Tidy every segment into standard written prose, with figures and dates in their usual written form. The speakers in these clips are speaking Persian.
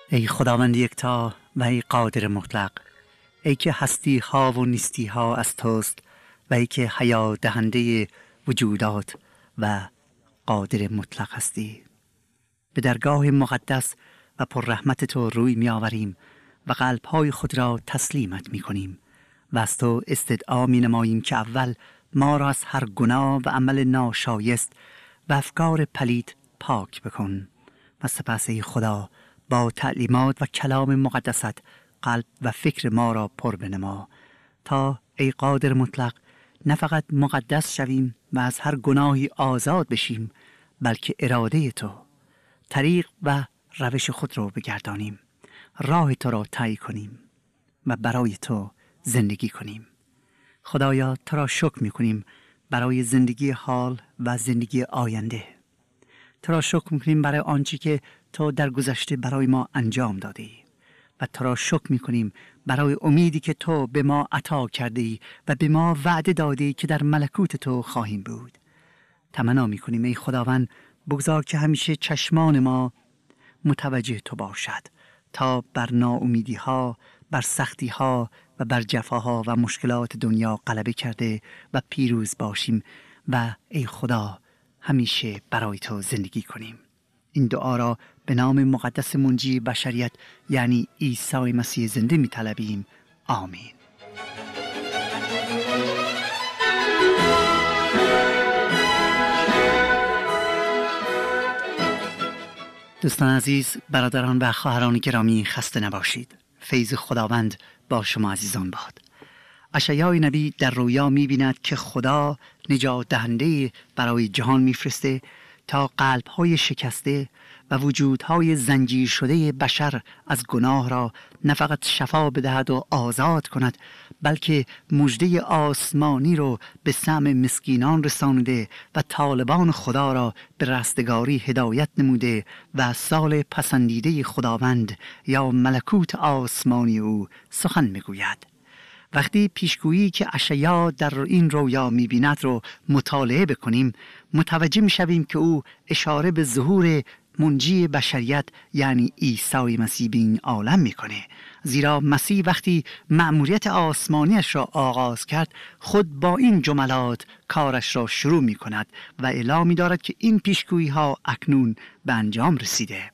ای خداوند یکتا و ای قادر مطلق، ای که هستی ها و نیستی ها از توست و ای که حیات دهنده وجودات و قادر مطلق هستی، به درگاه مقدس و پر رحمت تو روی می آوریم و قلب‌های خود را تسلیمت می کنیم و از تو استدعا می نماییم که اول ما را از هر گناه و عمل ناشایست و افکار پلید پاک بکن و سپس ای خدا با تعلیمات و کلام مقدست قلب و فکر ما را پر بنما تا ای قادر مطلق نه فقط مقدس شویم و از هر گناهی آزاد بشیم، بلکه اراده تو، طریق و روش خود را بگردانیم، راه تو را طی کنیم و برای تو زندگی کنیم. خدایا تو را شکر می کنیم برای زندگی حال و زندگی آینده. تو را شکر می کنیم برای آنچه که تو در گذشته برای ما انجام دادی و تو را شکر می کنیم برای امیدی که تو به ما عطا کرده ای و به ما وعده دادی که در ملکوت تو خواهیم بود. تمنا می کنیم ای خداوند بگذار که همیشه چشمان ما متوجه تو باشد تا بر ناامیدی ها، بر سختی ها و بر جفاها و مشکلات دنیا غلبه کرده و پیروز باشیم و ای خدا همیشه برای تو زندگی کنیم. این دعا را به نام مقدس منجی بشریت یعنی عیسی مسیح زنده می طلبیم. آمین. دوستان عزیز، برادران و خواهران گرامی، خسته نباشید. فیض خداوند با شما عزیزان باد. اشعیا نبی در رویا می‌بیند که خدا نجات دهنده برای جهان می‌فرسته تا قلب‌های شکسته و وجودهای زنجیر شده بشر از گناه را نه فقط شفا بدهد و آزاد کند، بلکه مژده آسمانی رو به سمع مسکینان رسانده و طالبان خدا را به رستگاری هدایت نموده و سال پسندیده خداوند یا ملکوت آسمانی او سخن میگوید. وقتی پیشگویی که اشعیا در این رویا می‌بیند رو مطالعه بکنیم، متوجه می‌شویم که او اشاره به ظهور منجی بشریت یعنی عیسی مسیح به این عالم میکنه، زیرا مسیح وقتی مأموریت آسمانیش را آغاز کرد خود با این جملات کارش را شروع میکند و اعلام می‌دارد که این پیشگویی ها اکنون به انجام رسیده.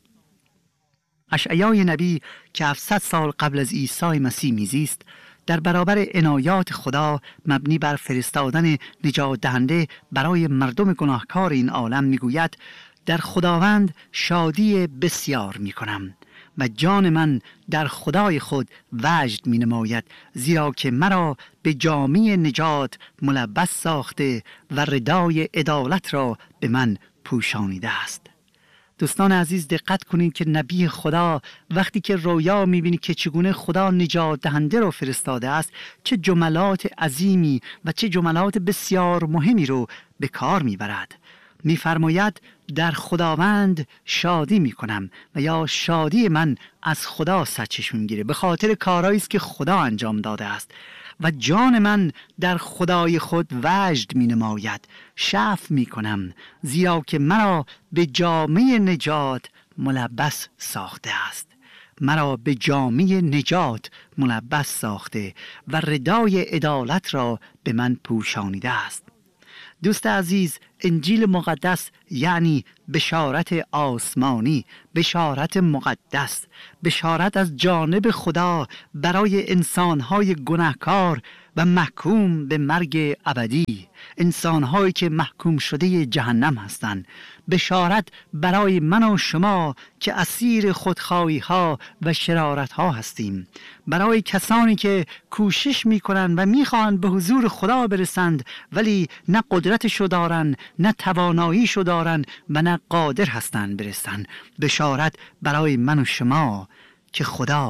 اشعیای نبی که 700 سال قبل از عیسی مسیح میزیست، در برابر عنایات خدا مبنی بر فرستادن نجات دهنده برای مردم گناهکار این عالم میگوید: در خداوند شادی بسیار می کنم و جان من در خدای خود وجد می نماید، زیرا که مرا به جامه نجات ملبس ساخته و ردای عدالت را به من پوشانیده است. دوستان عزیز، دقت کنید که نبی خدا وقتی که رویا می‌بینی که چگونه خدا نجات دهنده رو فرستاده است، چه جملات عظیمی و چه جملات بسیار مهمی رو به کار می‌برد. می‌فرماید در خداوند شادی می‌کنم و یا شادی من از خدا سرچشمه می‌گیره، به خاطر کارهایی است که خدا انجام داده است و جان من در خدای خود وجد می نماید، شعف می کنم، زیرا که مرا به جامه نجات ملبس ساخته است. مرا به جامه نجات ملبس ساخته و ردای عدالت را به من پوشانیده است. دوست عزیز، انجیل مقدس یعنی بشارت آسمانی، بشارت مقدس، بشارت از جانب خدا برای انسانهای گناهکار و محکوم به مرگ ابدی، انسانهایی که محکوم شده جهنم هستند. بشارت برای من و شما که اسیر خودخواهی ها و شرارت ها هستیم، برای کسانی که کوشش می کنند و می خواهند به حضور خدا برسند ولی نه قدرتشو دارند، نه تواناییشو دارند و نه قادر هستند برسند. بشارت برای من و شما که خدا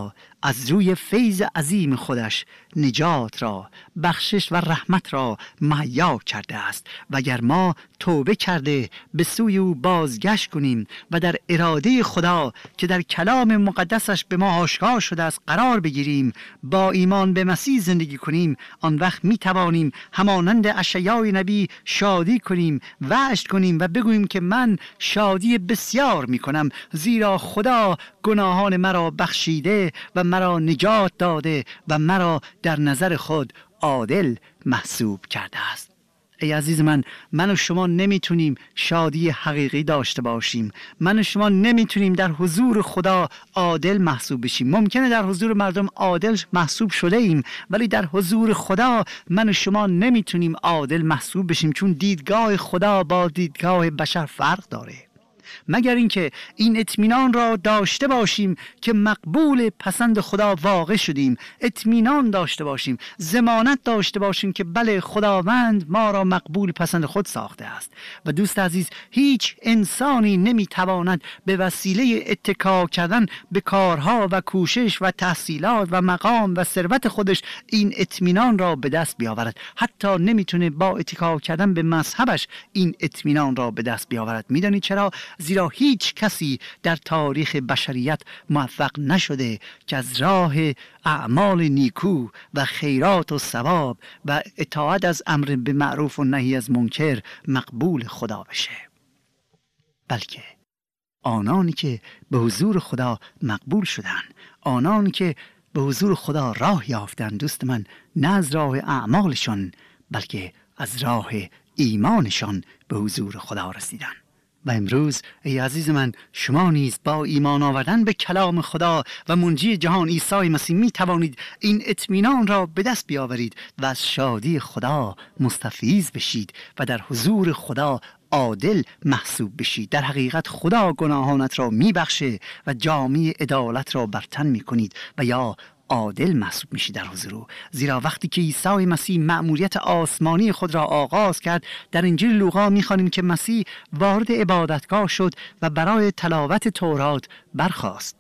از روی فیض عظیم خودش نجات را، بخشش و رحمت را مهیا کرده است. و اگر ما توبه کرده به سوی او بازگشت کنیم و در اراده خدا که در کلام مقدسش به ما آشکار شده است قرار بگیریم، با ایمان به مسیح زندگی کنیم، آن وقت می توانیم همانند اشعیای نبی شادی کنیم، وعد کنیم و بگوییم که من شادی بسیار می کنم، زیرا خدا گناهان مرا بخشیده و مرا نجات داده و مرا در نظر خود عادل محسوب کرده است. ای عزیز من و شما نمیتونیم شادی حقیقی داشته باشیم. من و شما نمیتونیم در حضور خدا عادل محسوب بشیم. ممکنه در حضور مردم عادل محسوب شده ایم، ولی در حضور خدا من و شما نمیتونیم عادل محسوب بشیم، چون دیدگاه خدا با دیدگاه بشر فرق داره. مگر اینکه این اطمینان را داشته باشیم که مقبول پسند خدا واقع شدیم، اطمینان داشته باشیم، ضمانت داشته باشیم که بله خداوند ما را مقبول پسند خود ساخته است. و دوست عزیز، هیچ انسانی نمیتواند به وسیله اتکا کردن به کارها و کوشش و تحصیلات و مقام و ثروت خودش این اطمینان را به دست بیاورد. حتی نمیتونه با اتکا کردن به مذهبش این اطمینان را به دست بیاورد. میدونید چرا؟ زیرا هیچ کسی در تاریخ بشریت موفق نشده که از راه اعمال نیکو و خیرات و ثواب و اطاعت از امر به معروف و نهی از منکر مقبول خدا بشه، بلکه آنانی که به حضور خدا مقبول شدن، آنانی که به حضور خدا راه یافتن، دوست من، نه از راه اعمالشان بلکه از راه ایمانشان به حضور خدا رسیدن. و امروز ای عزیز من، شما نیز با ایمان آوردن به کلام خدا و منجی جهان عیسی مسیح می توانید این اطمینان را به دست بیاورید و از شادی خدا مستفیض بشید و در حضور خدا عادل محسوب بشید. در حقیقت خدا گناهانت را می بخشه و جامه عدالت را بر تن می کنید و یا عادل محسوب میشی در حضور او. زیرا وقتی که عیسی مسیح مأموریت آسمانی خود را آغاز کرد، در انجیل لوقا میخوانیم که مسیح وارد عبادتگاه شد و برای تلاوت تورات برخاست.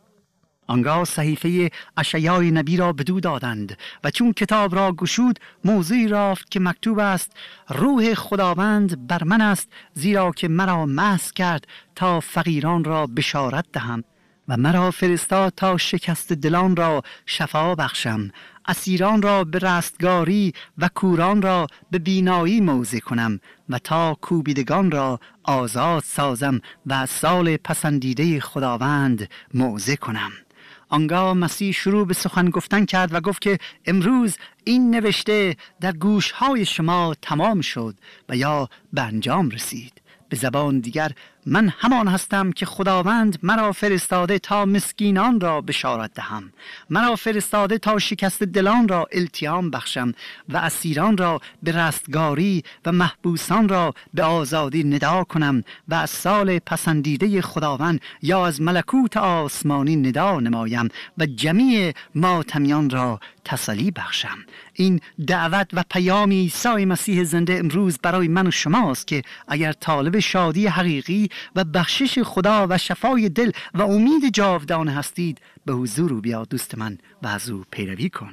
آنگاه صحیفه اشعیای نبی را بدو دادند و چون کتاب را گشود، موضوعی رافت که مکتوب است: روح خداوند بر من است، زیرا که مرا مسح کرد تا فقیران را بشارت دهم و مرا فرستاد تا شکست دلان را شفا بخشم، اسیران را به رستگاری و کوران را به بینایی موعظه کنم و تا کوبیدگان را آزاد سازم و از سال پسندیده خداوند موعظه کنم. آنگاه مسیح شروع به سخن گفتن کرد و گفت که امروز این نوشته در گوشهای شما تمام شد و یا به انجام رسید. به زبان دیگر، من همان هستم که خداوند مرا فرستاده تا مسکینان را بشارت دهم، مرا فرستاده تا شکست دلان را التیام بخشم و اسیران را به رستگاری و محبوسان را به آزادی ندا کنم و از سال پسندیده خداوند یا از ملکوت آسمانی ندا نمایم و جمیع ماتمیان را تسلی بخشم. این دعوت و پیام عیسی مسیح زنده امروز برای من و شماست که اگر طالب شادی حقیقی و بخشش خدا و شفای دل و امید جاودانه هستید، به حضور او بیا دوست من و از او پیروی کن.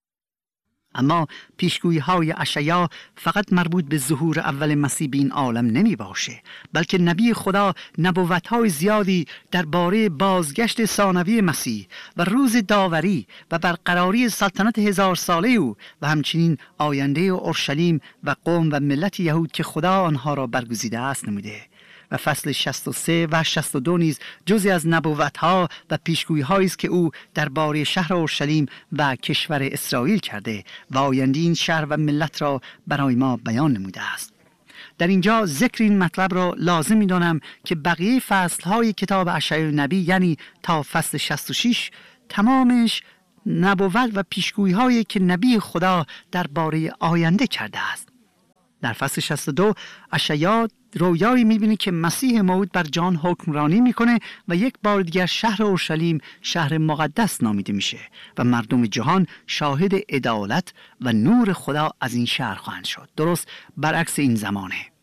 اما پیشگویی های اشعیا فقط مربوط به ظهور اول مسیح به این عالم نمی باشه، بلکه نبی خدا نبوت های زیادی درباره بازگشت ثانوی مسیح و روز داوری و برقراری سلطنت 1000 ساله او و همچنین آینده اورشلیم و قوم و ملت یهود که خدا آنها را برگزیده است نموده. و فصل 63 و 62 نیز جزئی از نبوت‌ها و پیشگویی‌هایی است که او درباره شهر اورشلیم و کشور اسرائیل کرده و آینده این شهر و ملت را برای ما بیان نموده است. در اینجا ذکر این مطلب را لازم می‌دانم که بقیه فصل‌های کتاب اشعیا نبی، یعنی تا فصل 66، تمامش نبوت و پیشگویی‌هایی که نبی خدا درباره آینده کرده است. در فصل 62 اشعیا رویایی می‌بینه که مسیح موعود بر جهان حکمرانی میکنه و یک بار دیگر شهر اورشلیم شهر مقدس نامیده میشه و مردم جهان شاهد عدالت و نور خدا از این شهر خواهند شد. درست برعکس این زمانه.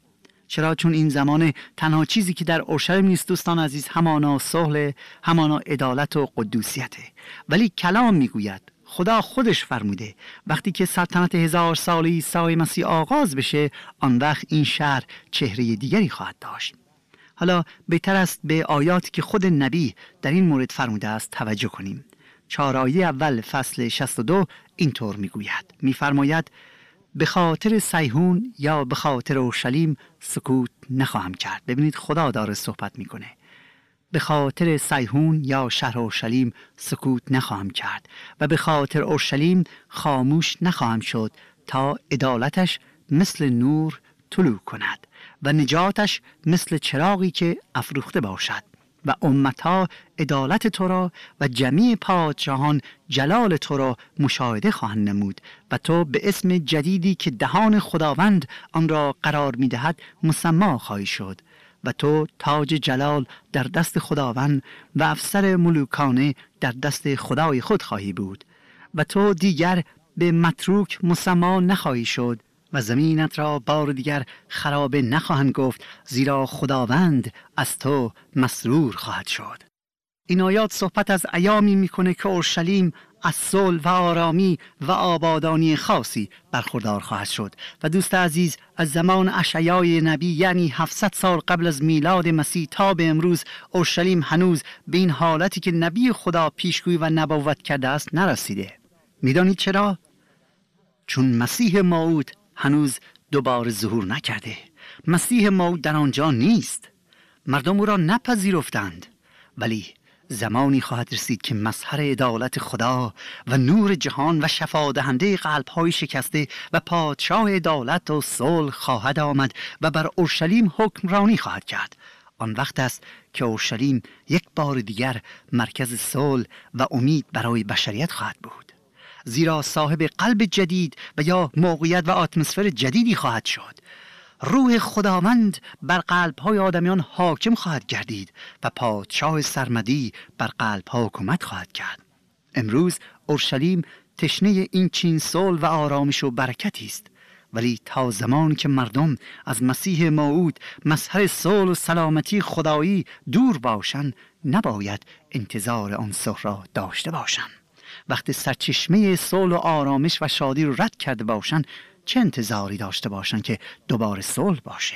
چرا؟ چون این زمان تنها چیزی که در اورشلیم نیست دوستان عزیز همانا صلح، همانا عدالت و قدوسیته. ولی کلام میگوید، خدا خودش فرموده وقتی که سلطنت 1000 ساله عیسی مسیح آغاز بشه، آن وقت این شهر چهره دیگری خواهد داشت. حالا بهتر است به آیاتی که خود نبی در این مورد فرموده است توجه کنیم. 4 آیه اول فصل 62 اینطور میگوید، میفرماید به خاطر صیهون یا به خاطر اورشلیم سکوت نخواهم کرد. ببینید خدا داره صحبت میکنه. به خاطر صیهون یا شهر اورشلیم سکوت نخواهم کرد و به خاطر اورشلیم خاموش نخواهم شد تا عدالتش مثل نور طلوع کند و نجاتش مثل چراغی که افروخته باشد و امتها عدالت تو را و جمیع پادشاهان جلال تو را مشاهده خواهند نمود و تو به اسم جدیدی که دهان خداوند آن را قرار می‌دهد مسما خواهی شد و تو تاج جلال در دست خداوند و افسر ملوکانه در دست خدای خود خواهی بود و تو دیگر به متروک مسما نخواهی شد و زمینت را بار دیگر خرابه نخواهند گفت، زیرا خداوند از تو مسرور خواهد شد. این آیات صحبت از ایامی میکنه که اورشلیم از صلح و آرامی و آبادانی خاصی برخوردار خواهد شد. و دوست عزیز، از زمان اشعیای نبی یعنی 700 سال قبل از میلاد مسیح تا به امروز اورشلیم هنوز به این حالتی که نبی خدا پیشگویی و نبوت کرده است نرسیده. میدانید چرا؟ چون مسیح موعود هنوز دوباره ظهور نکرده. مسیح موعود در آنجا نیست. مردم او را نپذیرفتند. ولی زمانی خواهد رسید که مظهر عدالت خدا و نور جهان و شفادهنده قلب‌های شکسته و پادشاه عدالت و صلح خواهد آمد و بر اورشلیم حکمرانی خواهد کرد. آن وقت است که اورشلیم یک بار دیگر مرکز صلح و امید برای بشریت خواهد بود، زیرا صاحب قلب جدید و یا موقعیت و اتمسفر جدیدی خواهد شد. روح خداوند بر قلب‌های آدمیان حاکم خواهد گردید و پادشاه سرمدی بر قلب‌ها حکومت خواهد کرد. امروز اورشلیم تشنه این چین صلح و آرامش و برکتی است، ولی تا زمان که مردم از مسیح موعود مظهر صلح و سلامتی خدایی دور باشند، نباید انتظار آن صلح را داشته باشند. وقتی سرچشمه صلح و آرامش و شادی رو رد کرده باشند، چه انتظاری داشته باشند که دوباره صلح باشه؟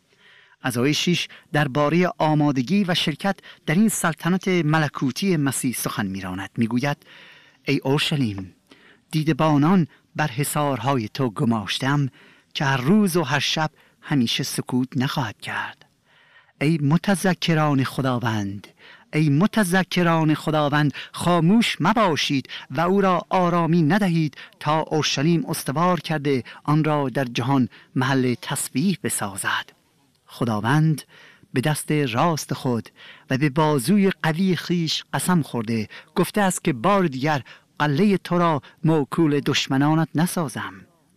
از آیه 6 درباره آمادگی و شرکت در این سلطنت ملکوتی مسیح سخن می‌راند. میگوید ای اورشلیم، دیدبانان بر حصارهای تو گماشتم که هر روز و هر شب همیشه سکوت نخواهد کرد. ای متذکران خداوند، ای متذکران خداوند، خاموش مباشید و او را آرامی ندهید تا اورشلیم استوار کرده آن را در جهان محل تسبیح بسازد. خداوند به دست راست خود و به بازوی قوی خیش قسم خورده، گفته است که بار دیگر قلعه تو را موکول دشمنانت نسازم،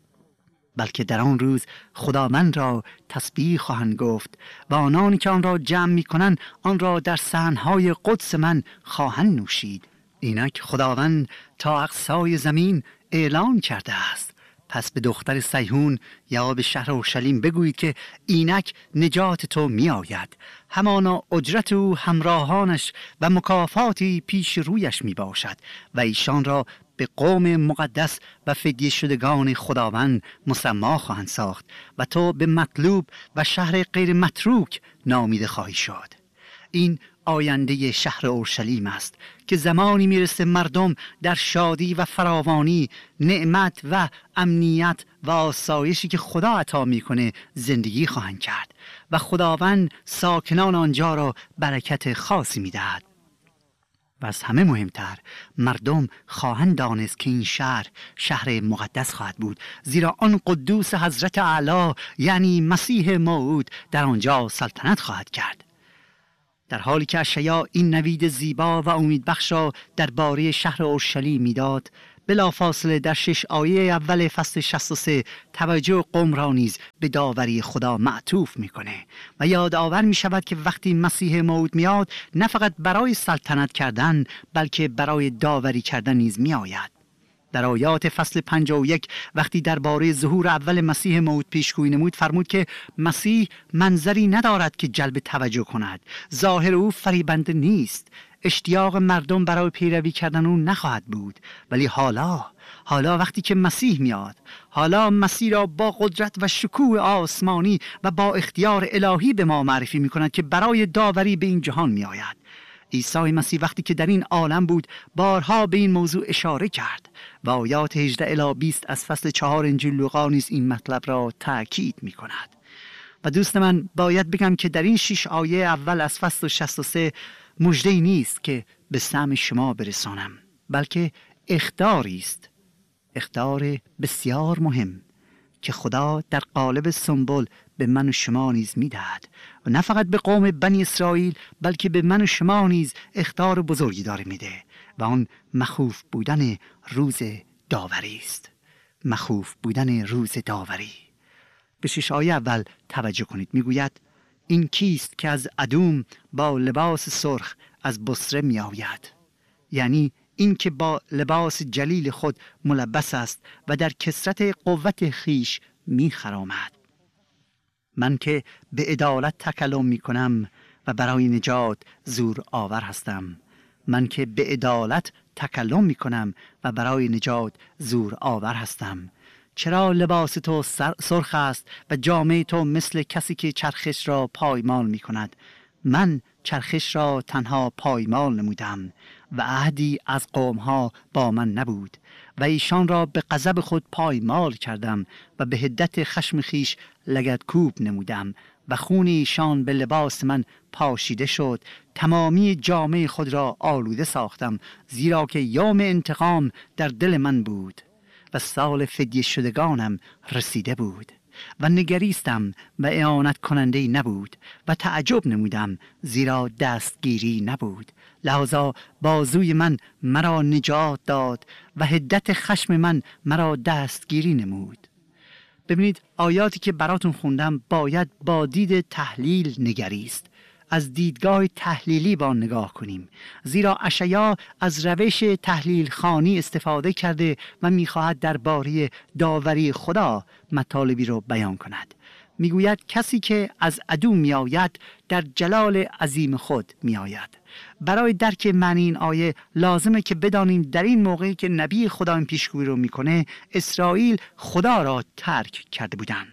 بلکه در آن روز خداوند را تسبیح خواهند گفت و آنانی که آن را جمع می کنند آن را در صحنهای قدس من خواهند نوشید. اینک خداوند تا اقصای زمین اعلان کرده است. پس به دختر صیهون یا به شهر اورشلیم بگویید که اینک نجات تو می آید، همانا اجرت او همراهانش و مکافاتی پیش رویش می باشد و ایشان را به قوم مقدس و فدیه شدگان خداوند مسما خواهند ساخت و تو به مطلوب و شهر غیر متروک نامیده خواهی شد. این آینده شهر اورشلیم است که زمانی میرسه مردم در شادی و فراوانی، نعمت و امنیت و آسایشی که خدا عطا میکنه زندگی خواهند کرد و خداوند ساکنان آنجا را برکت خاصی میدهد. و از همه مهمتر مردم خواهند دانست که این شهر مقدس خواهد بود، زیرا آن قدوس حضرت اعلی یعنی مسیح موعود در آنجا سلطنت خواهد کرد. در حالی که اشعیا این نوید زیبا و امیدبخش را درباره شهر اورشلیم میداد، بلافاصله در 6 آیه اول فصل 63 توجه قوم را نیز به داوری خدا معطوف میکنه و یادآور میشود که وقتی مسیح موعود میاد نه فقط برای سلطنت کردن بلکه برای داوری کردن نیز میآید. در آیات فصل 51 وقتی درباره ظهور اول مسیح موعود پیشگویی نمود، فرمود که مسیح منظری ندارد که جلب توجه کند، ظاهر او فریبنده نیست، اشتیاق مردم برای پیروی کردن او نخواهد بود. ولی حالا وقتی که مسیح میاد، حالا مسیح را با قدرت و شکوه آسمانی و با اختیار الهی به ما معرفی می‌کند که برای داوری به این جهان میآید. عیسی مسیح وقتی که در این عالم بود بارها به این موضوع اشاره کرد و آیات 18 الی 20 از فصل 4 انجیل لوقا نیز این مطلب را تأکید می‌کند. و دوست من باید بگم که در این 6 آیه اول از فصل 63 مژده‌ای نیست که به سمع شما برسانم، بلکه اخطاری است، اخطار بسیار مهم که خدا در قالب سنبل به من و شما نیز میدهد و نه فقط به قوم بنی اسرائیل بلکه به من و شما نیز اخطار بزرگی داره میده و آن مخوف بودن روز داوری است. مخوف بودن روز داوری. به 6 آیه اول توجه کنید. میگوید این کیست که از ادوم با لباس سرخ از بصره می آید؟ یعنی این که با لباس جلیل خود ملبس است و در کثرت قوت خیش می خرامد. من که به عدالت تکلم می کنم و برای نجات زور آور هستم. من که به عدالت تکلم می کنم و برای نجات زور آور هستم. چرا لباس تو سرخ است و جامه تو مثل کسی که چرخش را پایمال می کند؟ من چرخش را تنها پایمال نمودم و عهدی از قومها با من نبود و ایشان را به غضب خود پایمال کردم و به حدت خشم خیش لگدکوب نمودم و خون ایشان به لباس من پاشیده شد. تمامی جامه خود را آلوده ساختم، زیرا که یوم انتقام در دل من بود و سال فدیه شدگانم رسیده بود و نگریستم و اعانت کننده نبود و تعجب نمودم، زیرا دستگیری نبود. لحاظا بازوی من مرا نجات داد و حدت خشم من مرا دستگیری نمود. ببینید آیاتی که براتون خوندم باید با دید تحلیل نگریست، از دیدگاه تحلیلی با نگاه کنیم، زیرا اشعیا از روش تحلیل خوانی استفاده کرده و میخواهد درباره داوری خدا مطالبی رو بیان کند. میگوید کسی که از ادوم میآید در جلال عظیم خود میآید. برای درک معنی این آیه لازمه که بدانیم در این موقعی که نبی خدا این پیشگویی رو میکنه، اسرائیل خدا را ترک کرده بودند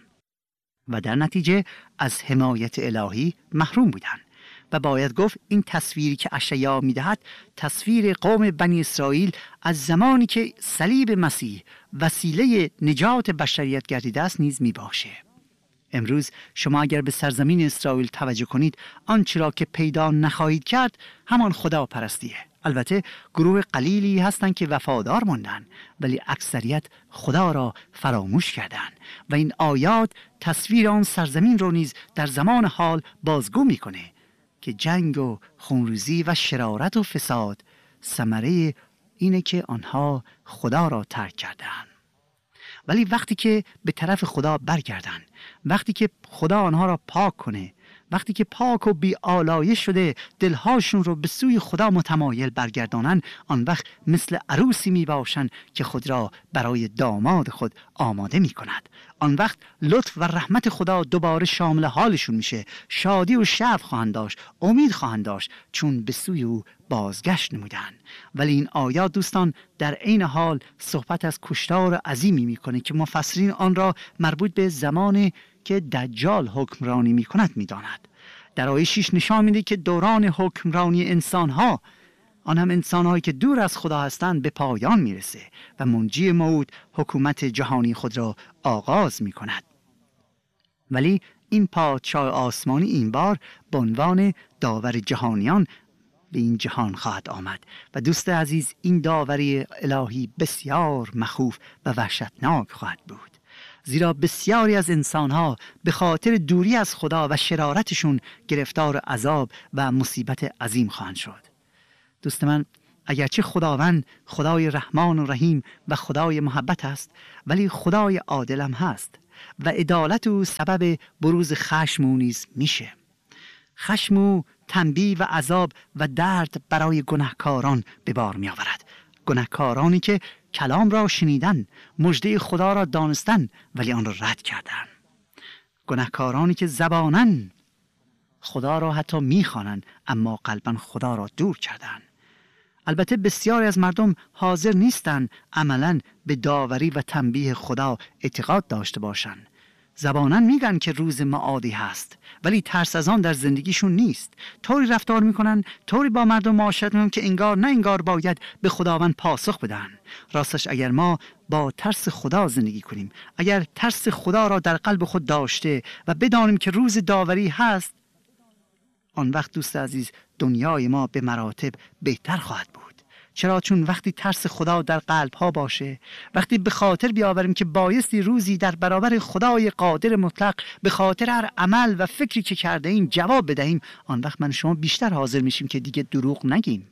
و در نتیجه از حمایت الهی محروم بودند. و باید گفت این تصویری که اشعیا میدهد تصویر قوم بنی اسرائیل از زمانی که صلیب مسیح وسیله نجات بشریت گردیده است نیز میباشه. امروز شما اگر به سرزمین اسرائیل توجه کنید، آنچه را که پیدا نخواهید کرد همان خدا پرستیه. البته گروه قلیلی هستند که وفادار ماندن، ولی اکثریت خدا را فراموش کردند و این آیات تصویر آن سرزمین رو نیز در زمان حال بازگو میکنه که جنگ و خونریزی و شرارت و فساد ثمره اینه که آنها خدا را ترک کردند. ولی وقتی که به طرف خدا برگردن، وقتی که خدا آنها را پاک کنه، وقتی که پاک و بی آلایش شده دلهاشون رو به سوی خدا متمایل برگردانن، آن وقت مثل عروسی می باشن که خود را برای داماد خود آماده می کند. آن وقت لطف و رحمت خدا دوباره شامل حالشون میشه، شادی و شعف خواهند داشت، امید خواهند داشت، چون به سوی او بازگشت نمودن. ولی این آیات دوستان در عین حال صحبت از کشتار عظیمی میکنه که مفسرین آن را مربوط به زمانی که دجال حکمرانی میکند میداند. در آیه 6 نشان میده که دوران حکمرانی انسانها، آن هم انسانهایی که دور از خدا هستند، به پایان میرسه و منجی موعود حکومت جهانی خود را آغاز میکند. ولی این پادشاه آسمانی این بار به عنوان داور جهانیان به این جهان خواهد آمد و دوست عزیز این داوری الهی بسیار مخوف و وحشتناک خواهد بود، زیرا بسیاری از انسانها به خاطر دوری از خدا و شرارتشون گرفتار عذاب و مصیبت عظیم خواهند شد. دوست من، اگرچه خداوند خدای رحمان و رحیم و خدای محبت است، ولی خدای عادل هم هست و عدالت او سبب بروز خشم او نیز میشه. خشم او تنبیه و عذاب و درد برای گناهکاران به بار می آورد، گناهکارانی که کلام را شنیدن، مژده خدا را دانستن ولی آن را رد کردن. گناهکارانی که زبانن خدا را حتی میخوانند اما قلبا خدا را دور کردند. البته بسیاری از مردم حاضر نیستند عملا به داوری و تنبیه خدا اعتقاد داشته باشند. زبانن میگن که روز معادی هست ولی ترس از آن در زندگیشون نیست. طوری رفتار میکنن، طوری با مردم معاشرت میکنن که انگار نه انگار باید به خداوند پاسخ بدن. راستش اگر ما با ترس خدا زندگی کنیم، اگر ترس خدا را در قلب خود داشته و بدانیم که روز داوری هست، آن وقت دوست عزیز دنیای ما به مراتب بهتر خواهد بود. چرا؟ چون وقتی ترس خدا در قلب ها باشه، وقتی به خاطر بیاوریم که بایستی روزی در برابر خدای قادر مطلق به خاطر هر عمل و فکری که کرده ایم جواب بدهیم، آن وقت من شما بیشتر حاضر میشیم که دیگه دروغ نگیم.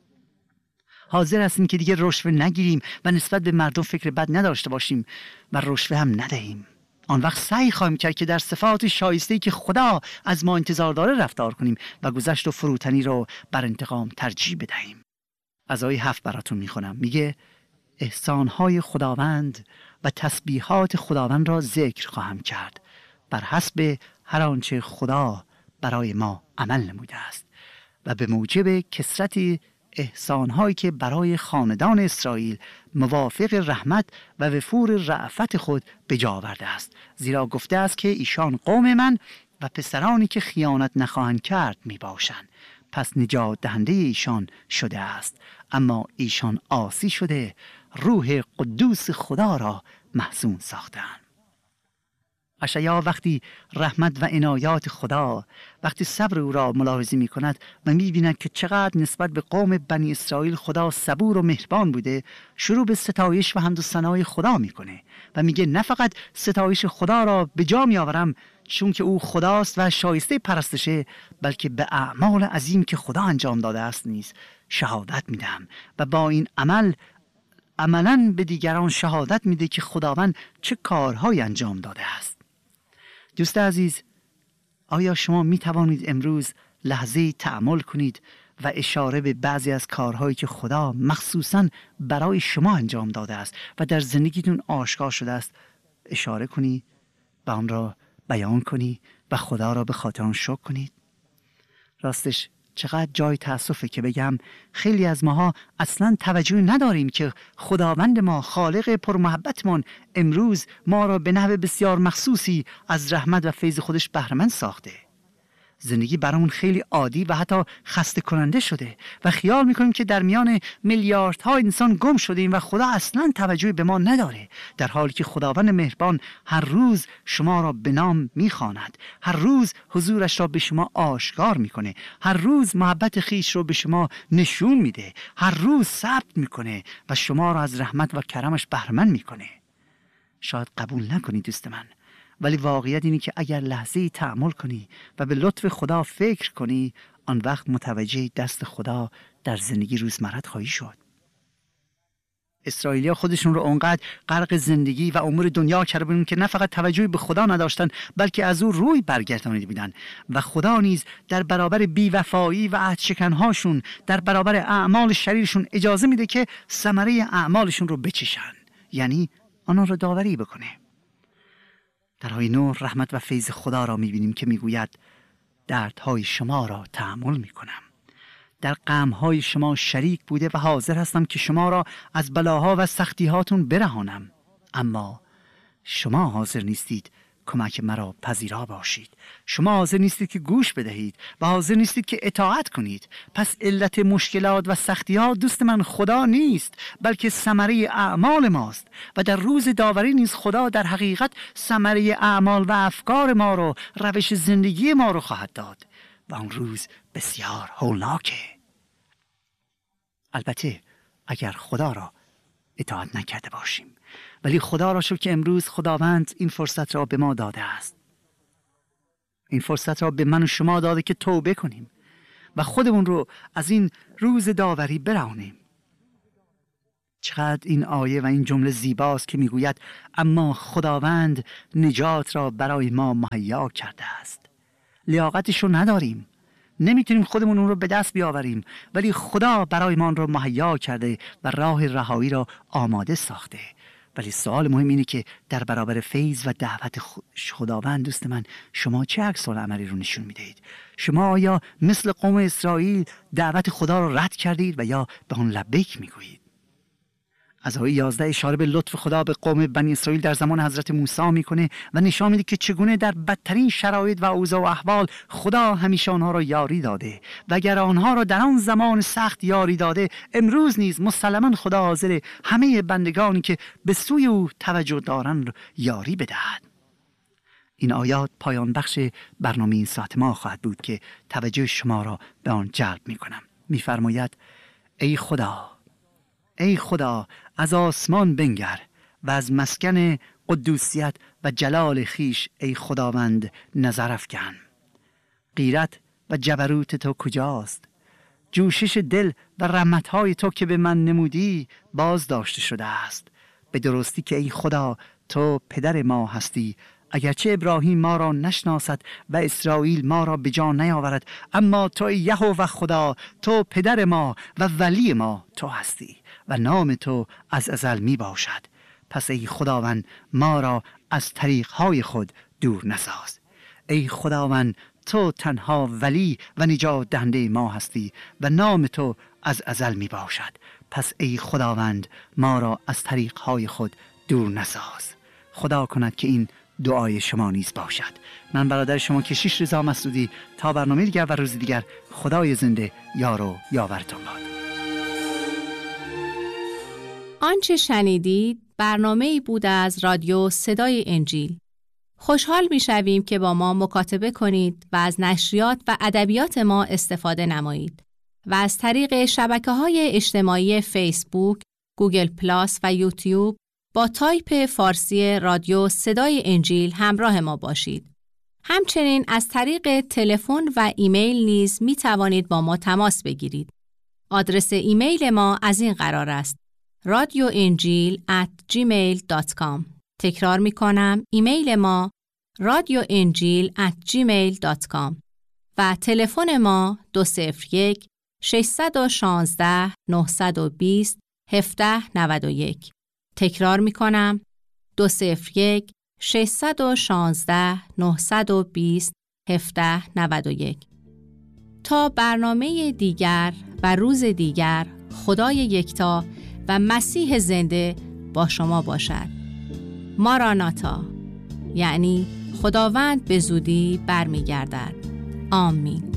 حاضر هستیم که دیگه رشوه نگیریم و نسبت به مردم فکر بد نداشته باشیم و رشوه هم ندهیم. آن وقت سعی خواهیم کرد که در صفات شایسته‌ای که خدا از ما انتظار داره رفتار کنیم و گذشت و فروتنی رو بر انتقام ترجیح بدهیم. از آیه 7 براتون میخونم. میگه احسانهای خداوند و تسبیحات خداوند را ذکر خواهم کرد بر حسب هر آنچه خدا برای ما عمل نموده است و به موجب کثرت احسانهایی که برای خاندان اسرائیل موافق رحمت و وفور رأفت خود به جا آورده است. زیرا گفته است که ایشان قوم من و پسرانی که خیانت نخواهند کرد می باشند. پس نجات دهنده ایشان شده است، اما ایشان عاصی شده روح قدوس خدا را محزون ساختند. اشعیا وقتی رحمت و عنایات خدا، وقتی صبر او را ملاحظه می کند و می بیند که چقدر نسبت به قوم بنی اسرائیل خدا صبور و مهربان بوده، شروع به ستایش و حمد و ثنای خدا میکنه و میگه نه فقط ستایش خدا را به جا می آورم چون که او خداست و شایسته پرستشه، بلکه به اعمال عظیم که خدا انجام داده است نیز شهادت میدم و با این عملاً به دیگران شهادت میده که خداوند چه کارهایی انجام داده است. دوست عزیز، آیا شما می توانید امروز لحظه‌ای تأمل کنید و اشاره به بعضی از کارهایی که خدا مخصوصاً برای شما انجام داده است و در زندگیتون آشکار شده است اشاره کنی و آن را بیان کنی و خدا را به خاطر آن شکر کنید؟ راستش چقدر جای تأسفه که بگم خیلی از ماها اصلا توجه نداریم که خداوند ما، خالق پرمحبتمان، امروز ما را به نحو بسیار مخصوصی از رحمت و فیض خودش بهره‌مند ساخته. زندگی برامون خیلی عادی و حتی خسته کننده شده و خیال میکنیم که در میان میلیاردها انسان گم شدیم و خدا اصلا توجهی به ما نداره، در حالی که خداوند مهربان هر روز شما را به نام میخواند، هر روز حضورش را به شما آشکار میکنه، هر روز محبت خیش را به شما نشون میده، هر روز ثبت میکنه و شما را از رحمت و کرمش بهره‌مند میکنه. شاید قبول نکنی دوست من، ولی واقعیت اینه که اگر لحظه‌ای تأمل کنی و به لطف خدا فکر کنی، آن وقت متوجه دست خدا در زندگی روزمرت خواهی شد. اسرائیلی‌ها خودشون رو اونقدر غرق زندگی و امور دنیا کرده بودن که نه فقط توجهی به خدا نداشتن بلکه از او روی برگردانیده بودن و خدا نیز در برابر بی‌وفایی و عهدشکن‌هاشون، در برابر اعمال شریرشون اجازه میده که ثمره اعمالشون رو بچشن، یعنی آنها رو داوری بکنه. در آیه 9 رحمت و فیض خدا را می‌بینیم که میگوید دردهای شما را تحمل می‌کنم، در غم‌های شما شریک بوده و حاضر هستم که شما را از بلاها و سختی‌هاتون برهانم، اما شما حاضر نیستید کمک مرا پذیرا باشید. شما حاضر نیستید که گوش بدهید و حاضر نیستید که اطاعت کنید. پس علت مشکلات و سختی‌ها دوست من خدا نیست بلکه ثمره اعمال ماست و در روز داوری نیز خدا در حقیقت ثمره اعمال و افکار ما رو، روش زندگی ما رو خواهد داد و اون روز بسیار هولناکه. البته اگر خدا را اطاعت نکرده باشیم، ولی خدا را شکر که امروز خداوند این فرصت را به ما داده است. این فرصت را به من و شما داده که توبه کنیم و خودمون رو از این روز داوری برهانیم. چقدر این آیه و این جمله زیباست که میگوید اما خداوند نجات را برای ما مهیا کرده است. لیاقتش رو نداریم، نمیتونیم خودمون اون رو به دست بیاوریم، ولی خدا برای ما رو مهیا کرده و راه رهایی را آماده ساخته. ولی سوال مهم اینه که در برابر فیض و دعوت خداوند، دوست من، شما چه عکس العملی رو نشون میدهید؟ شما آیا مثل قوم اسرائیل دعوت خدا رو رد کردید و یا به آن لبیک میگویید؟ از آیه 11 اشاره به لطف خدا به قوم بنی اسرائیل در زمان حضرت موسی میکنه و نشان میده که چگونه در بدترین شرایط و اوضاع و احوال خدا همیشه آنها را یاری داده و اگر آنها را در آن زمان سخت یاری داده، امروز نیز مسلما خدا حاضر همه بندگانی که به سوی او توجه دارند یاری بدهد. این آیات پایان بخش برنامه این ساعت ما خواهد بود که توجه شما را به آن جلب میکنم. میفرماید: ای خدا از آسمان بنگر و از مسکن قدوسیت و جلال خیش ای خداوند نظر افکن. غیرت و جبروت تو کجاست؟ جوشش دل و رحمتهای تو که به من نمودی باز داشته شده است. به درستی که ای خدا تو پدر ما هستی، اگرچه ابراهیم ما را نشناسد و اسرائیل ما را به جا نیاورد، اما تو یهوه خدا، تو پدر ما و ولی ما تو هستی و نام تو از ازل می باشد. پس ای خداوند ما را از طریقهای خود دور نساز. ای خداوند تو تنها ولی و نجات دهنده ما هستی و نام تو از ازل می باشد. پس ای خداوند ما را از طریقهای خود دور نساز. خدا کند که این دعای شما نیز باشد. من برادر شما کشیش رضا مسعودی، تا برنامه دیگر و روز دیگر، خدای زنده یار و یاورتان باد. آنچه شنیدید برنامه‌ای بود از رادیو صدای انجیل. خوشحال می‌شویم که با ما مکاتبه کنید و از نشریات و ادبیات ما استفاده نمایید و از طریق شبکه‌های اجتماعی فیسبوک، گوگل پلاس و یوتیوب با تایپ فارسی رادیو صدای انجیل همراه ما باشید. همچنین از طریق تلفن و ایمیل نیز می توانید با ما تماس بگیرید. آدرس ایمیل ما از این قرار است: radioenjil@gmail.com. تکرار می کنم، ایمیل ما radioenjil@gmail.com و تلفن ما 201 616 920 1791. تکرار می کنم، 201 616 920 1791. تا برنامه دیگر و روز دیگر، خدای یکتا و مسیح زنده با شما باشد. ماراناتا، یعنی خداوند به زودی برمیگردد. آمین.